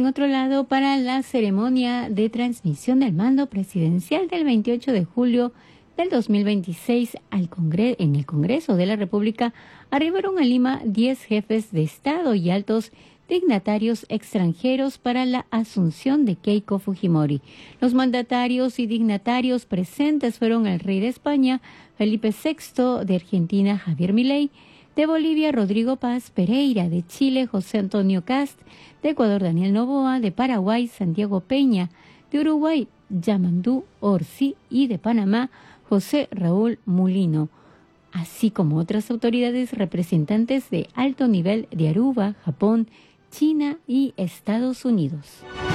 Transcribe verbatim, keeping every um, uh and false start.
otro lado, para la ceremonia de transmisión del mando presidencial del veintiocho de julio del dos mil veintiséis al Congre- en el Congreso de la República, arribaron a Lima diez jefes de Estado y altos dignatarios extranjeros para la asunción de Keiko Fujimori. Los mandatarios y dignatarios presentes fueron el rey de España, Felipe sexto, de Argentina, Javier Milei, de Bolivia, Rodrigo Paz Pereira, de Chile, José Antonio Cast, de Ecuador, Daniel Noboa, de Paraguay, Santiago Peña, de Uruguay, Yamandú Orsi y de Panamá, José Raúl Mulino, así como otras autoridades representantes de alto nivel de Aruba, Japón, China y Estados Unidos.